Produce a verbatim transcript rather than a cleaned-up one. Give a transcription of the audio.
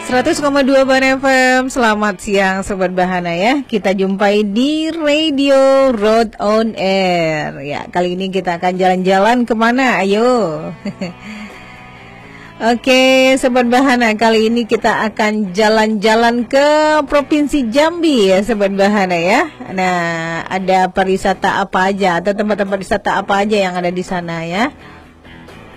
seratus koma dua Ban F M. Selamat siang Sobat Bahana ya. Kita jumpai di Radio Road on Air. Ya, kali ini kita akan jalan-jalan kemana? Ayo. Oke, Sobat Bahana, kali ini kita akan jalan-jalan ke Provinsi Jambi ya Sobat Bahana ya. Nah, ada pariwisata apa aja atau tempat-tempat wisata apa aja yang ada di sana ya.